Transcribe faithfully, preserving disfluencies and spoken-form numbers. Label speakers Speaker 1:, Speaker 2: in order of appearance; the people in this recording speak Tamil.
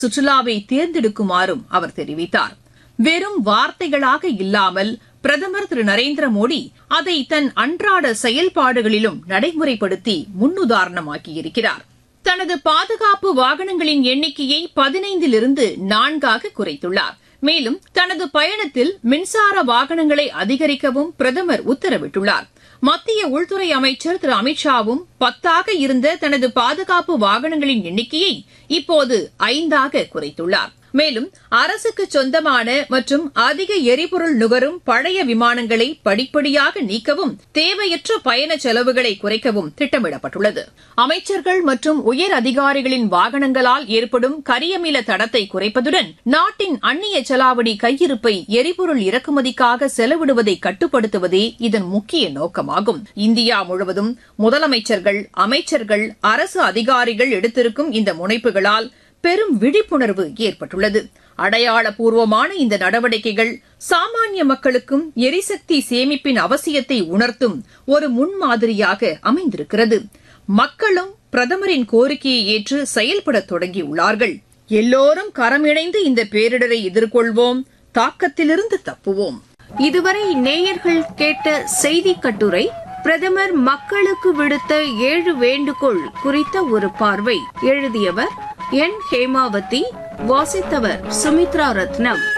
Speaker 1: சுற்றுலாவை தேர்ந்தெடுக்குமாறும் அவர் தெரிவித்தார். வெறும் வார்த்தைகளாக இல்லாமல் பிரதமர் திரு நரேந்திர மோடி அதை தன் அன்றாட செயல்பாடுகளிலும் நடைமுறைப்படுத்தி முன்னுதாரணமாக்கியிருக்கிறார். தனது பாதுகாப்பு வாகனங்களின் எண்ணிக்கையை பதினைந்திலிருந்து நான்காக குறைத்துள்ளார். மேலும் தனது பயணத்தில் மின்சார வாகனங்களை அதிகரிக்கவும் பிரதமர் உத்தரவிட்டுள்ளார். மத்திய உள்துறை அமைச்சர் திரு அமித்ஷாவும் பத்தாக இருந்த தனது பாதுகாப்பு வாகனங்களின் எண்ணிக்கையை இப்போது ஐந்தாக குறைத்துள்ளார். மேலும் அரசுக்கு சொந்தமான மற்றும் அதிக எரிபொருள் நுகரும் பழைய விமானங்களை படிப்படியாக நீக்கவும் தேவையற்ற பயண செலவுகளை குறைக்கவும் திட்டமிடப்பட்டுள்ளது. அமைச்சர்கள் மற்றும் உயர் அதிகாரிகளின் வாகனங்களால் ஏற்படும் கரியமில தடத்தை குறைப்பதுடன் நாட்டின் அந்நிய செலாவணி கையிருப்பை எரிபொருள் இறக்குமதிக்காக செலவிடுவதை கட்டுப்படுத்துவதே இதன் முக்கிய நோக்கமாகும். இந்தியா முழுவதும் முதலமைச்சர்கள், அமைச்சர்கள், அரசு அதிகாரிகள் எடுத்திருக்கும் இந்த முனைப்புகளால் பெரும் விழிப்புணர்வு ஏற்பட்டுள்ளது. அடையாளபூர்வமான இந்த நடவடிக்கைகள் சாமானிய மக்களுக்கும் எரிசக்தி சேமிப்பின் அவசியத்தை உணர்த்தும் ஒரு முன்மாதிரியாக அமைந்திருக்கிறது. மக்களும் பிரதமரின் கோரிக்கையை ஏற்று செயல்பட தொடங்கியுள்ளார்கள். எல்லோரும் கரமிணைந்து இந்த பேரிடரை எதிர்கொள்வோம், தாக்கத்திலிருந்து தப்புவோம்.
Speaker 2: இதுவரை நேயர்கள் கேட்ட செய்தி கட்டுரை பிரதமர் மக்களுக்கு விடுத்த ஏழு வேண்டுகோள் குறித்த ஒரு பார்வை. எழுதியவர் என் ஹேமாவதி, வாசித்தவர் சுமித்ரா ரத்னம்.